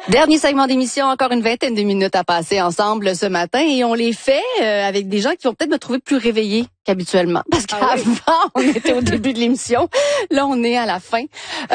Dernier segment d'émission, encore une vingtaine de minutes à passer ensemble ce matin et on les fait avec des gens qui vont peut-être me trouver plus réveillée qu'habituellement. Parce qu'avant, on était au début de l'émission. Là, on est à la fin.